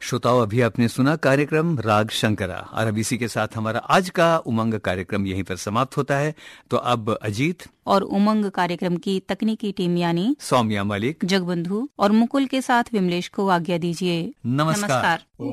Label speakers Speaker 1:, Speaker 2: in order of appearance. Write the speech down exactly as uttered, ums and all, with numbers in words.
Speaker 1: श्रोताओं, अभी आपने सुना कार्यक्रम राग शंकरा और अब इसी के साथ हमारा आज का उमंग कार्यक्रम यहीं पर समाप्त होता है। तो अब अजीत
Speaker 2: और उमंग कार्यक्रम की तकनीकी टीम यानी
Speaker 1: सौम्या मलिक,
Speaker 2: जगबंधु और मुकुल के साथ विमलेश को आज्ञा दीजिए।
Speaker 1: नमस्कार, नमस्कार।